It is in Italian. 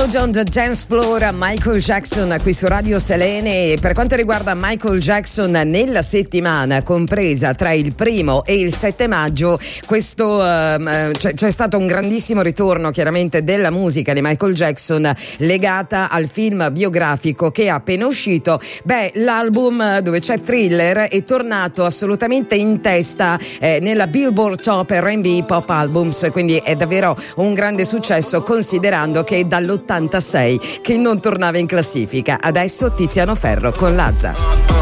Oggi on the dance floor Michael Jackson qui su Radio Selene. Per quanto riguarda Michael Jackson, nella settimana compresa tra il 1° e il 7 maggio questo c'è stato un grandissimo ritorno chiaramente della musica di Michael Jackson legata al film biografico che è appena uscito. L'album dove c'è Thriller è tornato assolutamente in testa nella Billboard Top R&B Pop Albums, quindi è davvero un grande successo considerando che è dall'86 che non tornava in classifica. Adesso Tiziano Ferro con Lazza.